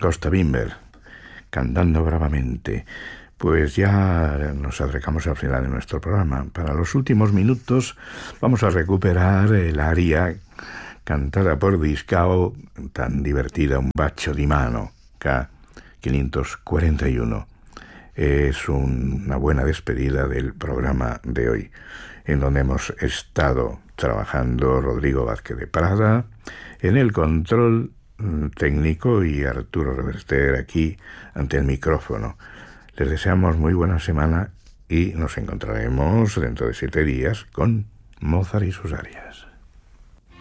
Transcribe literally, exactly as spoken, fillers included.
Costa Bimber, cantando bravamente. Pues ya nos acercamos al final de nuestro programa. Para los últimos minutos vamos a recuperar el aria cantada por Discao, tan divertida, Un bacio di mano, K quinientos cuarenta y uno. Es un, una buena despedida del programa de hoy, en donde hemos estado trabajando Rodrigo Vázquez de Prada en el control técnico y Arturo Reverter aquí ante el micrófono. Les deseamos muy buena semana y nos encontraremos dentro de siete días con Mozart y sus arias.